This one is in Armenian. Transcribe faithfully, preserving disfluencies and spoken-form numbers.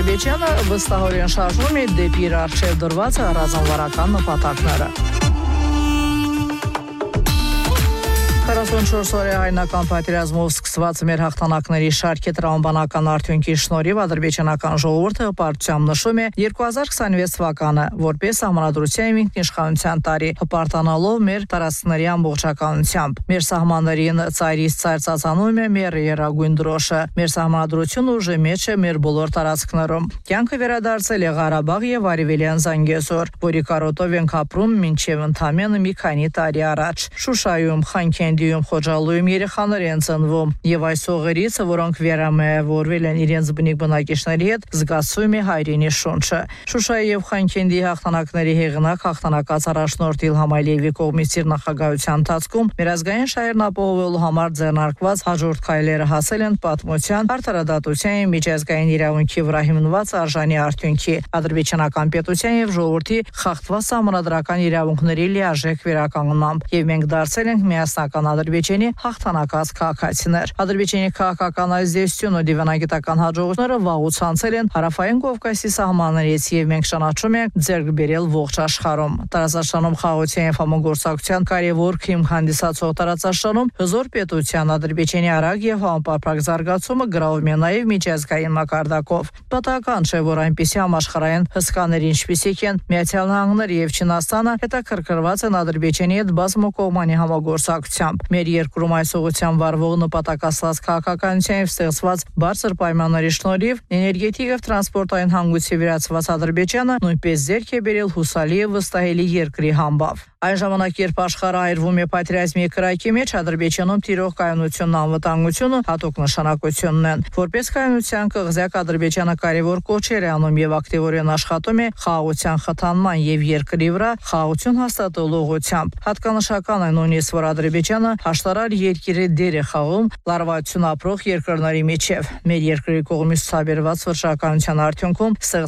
Ադրբեջանը վստահորեն շարժում է դեպի իր առջև դրված ռազմավարական նպատակները։ քառասունչորս օրյա հայրենական պատերազմով սկսված մեր հաղթանակների շարքի տրամաբանական արդյունքի շնորհիվ ադրբեջանական ժողովուրդը հպարտությամբ նշում է երկու հազար քսաներկու թվականը որպես Սահմանադրության ինքնիշխանության տարի, հպարտանալով մեր տարածքների ամբողջականությամբ։ Մեր սահմաններին ծայրից ծայր ծածանում է մեր երագույն դրոշը։ Մեր սահմանադրությունը ուժի մեջ է մեր բոլոր տարածքներում։ Կյանքը վերադարձել է Ղարաբաղ եւ Արևելյան Զանգեզուր, որի կարոտով ենք ապրում մինչև ընդամենը մի քանի տարի առաջ։ Շուշայում, Խանքենդիում, Խոջալույում երեխաներ են ծնվում եւ այս օղերից, որոնք վերամիավորվել են իրենց բնիկ բնակիչների հետ, զգացում է հայրենի շունչը։ Շուշայի եւ Խանքենդի հաղթանակների հեղինակ հաղթանակած առաջնորդ Իլհամ Ալիևի կողմից իր նախագահության ընթացքում մեր ազգային շահերն ապահովելու համար ձեռնարկված հաջորդ քայլերը հասել են պատմության, արդարադատության եւ միջազգային իրավունքի վրա հիմնված արժանի արդյունքի, ադրբեջանական պետության եւ ժողովրդի խախտված սահմանադրական իրավունքների լիարժեք վերականգնմամբ, եւ մենք դարձել ենք միասնական Ադրբեջանի հաղթանակած քաղաքացիներ։ Ադրբեջանի քաղաքական ազդեցությունը ու դիվանագիտական հաջողությունները վաղուց անցել են Հարավային Կովկասի սահմաններից եւ մենք ճանաչում ենք ձեռք բերել ողջ աշխարհում։ Տարածաշրջանում խաղաղության եւ համագործակցության կարևոր քիմ հանդիսացող տարածաշրջանում հզոր պետության Ադրբեջանի արագ եւ համապարփակ զարգացումը գրավում է նաեւ միջազգային մակարդակով։ Պատահական չէ, որ այնպիսի համաշխարհային հսկաներ ինչպիսիք են Միացյալ Նահանգները եւ Չինաստանը հետաքրքրված են Ադրբեջանի հետ բազմակողմանի համագործակցությամբ։ Մեր երկրում այս ուղղությամբ վարվող նպատակասլաց քաղաքականության եւ ստեղծված բարձր պայմանների շնորհիվ էներգետիկ եւ տրանսպորտային հանգույցի վերածված Ադրբեջանը նույնպես ձեռք է բերել հուսալի եւ վստահելի երկրի համբավ։ Այն ժամանակ, երբ աշխարհը այրվում է պատերազմի կրակի մեջ, Ադրբեջանում տիրող կայունությունն անվտանգությունը հատուկ նշանակություն ունեն։ Որպես կայունության կղզյակ Ադրբեջանը կարևոր կոչեր է անում եւ ակտիվորեն աշխատում է խաղաղության խթանման եւ երկրի վրա խաղաղություն հաստատելու ուղղությամբ։ Հատկանշական է նույնիսկ, որ Ադրբեջանը հաշտարար երկիրի դեր է խաղում լարվածություն ապրող երկրների միջև։ Մեր երկրի կողմից ցուցաբերված վճռականության արդյունքում